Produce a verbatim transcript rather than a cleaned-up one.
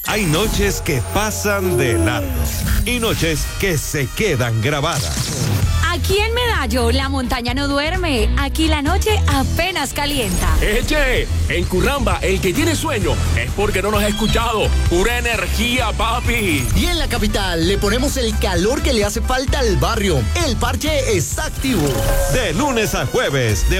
Hay noches que pasan de largo y noches que se quedan grabadas. Aquí en Medallo, la montaña no duerme. Aquí la noche apenas calienta. ¡Eche! En Curramba, el que tiene sueño es porque no nos ha escuchado. ¡Pura energía, papi! Y en la capital le ponemos el calor que le hace falta al barrio. El parche está activo. De lunes a jueves, de